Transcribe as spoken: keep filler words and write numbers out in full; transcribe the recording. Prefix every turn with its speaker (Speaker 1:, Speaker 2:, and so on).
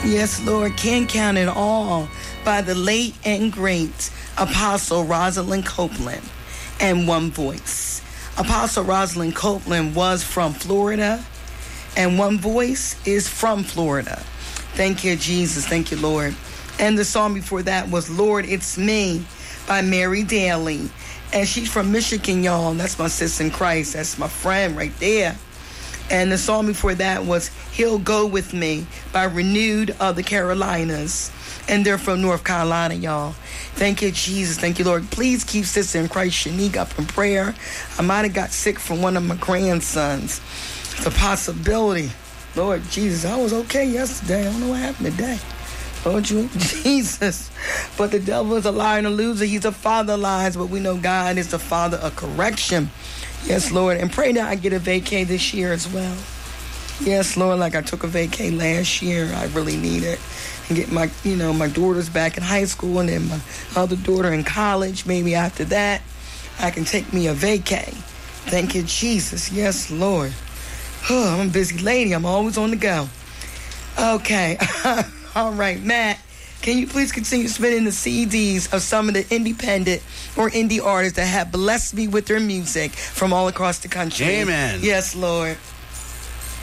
Speaker 1: Yes, Lord, Can't Count It All by the late and great Apostle Rosalind Copeland and One Voice. Apostle Rosalind Copeland was from Florida, and One Voice is from Florida. Thank you, Jesus. Thank you, Lord. And the song before that was Lord, It's Me by Mary Daly. And she's from Michigan, y'all. That's my sister in Christ. That's my friend right there. And the song before that was He'll Go With Me by Renewed of the Carolinas. And they're from North Carolina, y'all. Thank you, Jesus. Thank you, Lord. Please keep Sister in Christ Shanique up in prayer. I might have got sick from one of my grandsons. It's a possibility. Lord Jesus, I was okay yesterday. I don't know what happened today. Lord you, Jesus. But the devil is a liar and a loser. He's a father of lies, but we know God is the father of correction. Yes, Lord. And pray that I get a vacay this year as well. Yes, Lord, like I took a vacay last year. I really need it. And get my, you know, my daughters back in high school and then my other daughter in college. Maybe after that, I can take me a vacay. Thank you, Jesus. Yes, Lord. Oh, I'm a busy lady. I'm always on the go. Okay. All right, Matt. Can you please continue spinning the C Ds of some of the independent or indie artists that have blessed me with their music from all across the country?
Speaker 2: Amen.
Speaker 1: Yes, Lord.